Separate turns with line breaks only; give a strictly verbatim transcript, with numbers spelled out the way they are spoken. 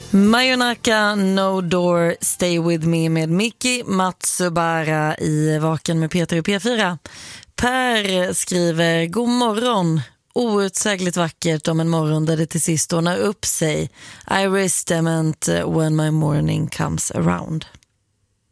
Mayonaka, No Door, Stay With Me med Miki Matsubara i Vaken med Peter i P fyra. Per skriver: God morgon. Outsägligt vackert om en morgon där det till sist ordnar upp sig. Iris Dement, When My Morning Comes Around.